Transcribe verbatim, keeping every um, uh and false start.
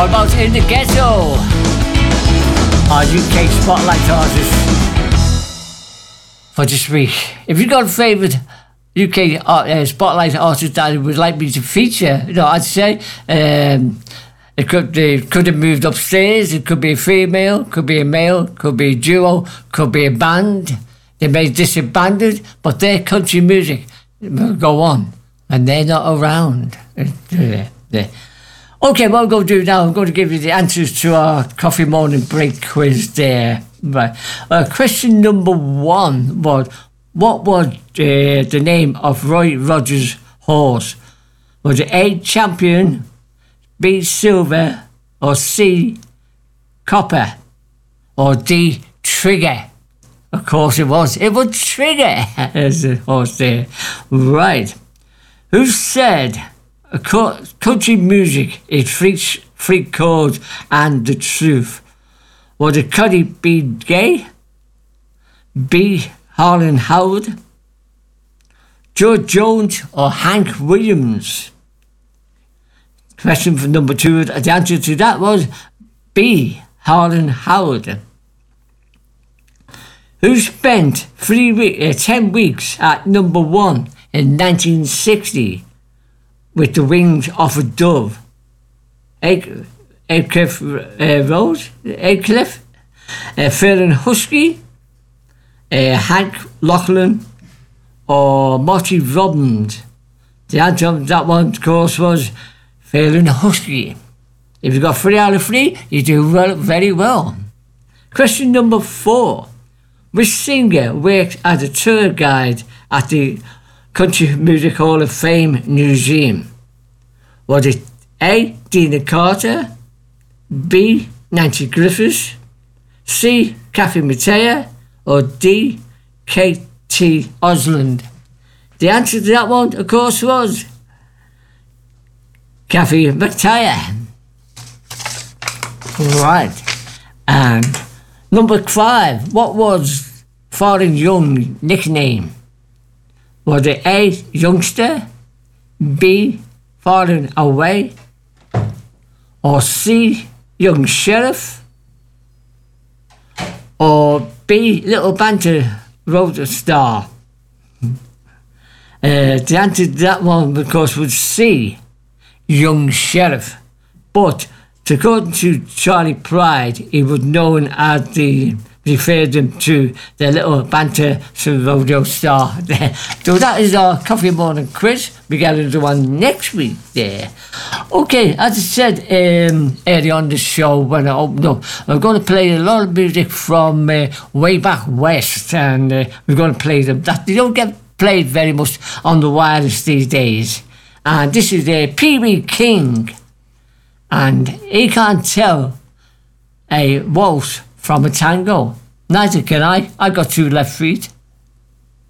What about In the Ghetto? Our U K Spotlight artist for this week. If you've got a favourite U K uh, Spotlight artist that you would like me to feature, you know, I'd say um, it could they could have moved upstairs. It could be a female, could be a male, could be a duo, could be a band. They may disbanded, but their country music will go on, and they're not around. Okay, what I'm going to do now, I'm going to give you the answers to our coffee morning break quiz there. Right. Uh, question number one was, what was uh, the name of Roy Rogers' horse? Was it A, Champion, B, Silver, or C, Copper, or D, Trigger? Of course it was. It was Trigger as the horse there. Right. Who said country music is freak, freak chords and the truth? Was it Cuddy B. Gay, B. Harlan Howard, George Jones, or Hank Williams? Question for number two. The answer to that was B. Harlan Howard. Who spent three week, uh, ten weeks at number one in nineteen sixty? With the wings of a dove? Egg, Edcliff uh, Rose, Edcliff, uh, Fearn Husky, uh, Hank Lachlan, or Marty Robbins? The answer of that one, of course, was Fearn Husky. If you got three out of three, you do well, very well. Question number four. Which singer worked as a tour guide at the Country Music Hall of Fame Museum? Was it A, Dina Carter, B, Nancy Griffiths, C, Kathy Mattea, or D, K T Osland? The answer to that one, of course, was Kathy Mattea. Right. And number five, what was Farren Young's nickname? Was it A, Youngster, B, Farren Away, or C, Young Sheriff, or B, Little Banter Road Star? Uh, the answer to that one, of course, was C, Young Sheriff. But according to Charlie Pride, he was known as the referred them to the Little Banter Rodeo Star there. So that is our coffee morning quiz. We get into one next week there. Okay, as I said um, earlier on the show when I opened up, I'm going to play a lot of music from uh, way back west, and uh, we're going to play them. That they don't get played very much on the wireless these days. And this is uh, Pee Wee King, and he can't tell a waltz from a tango. Neither can I. I got two left feet.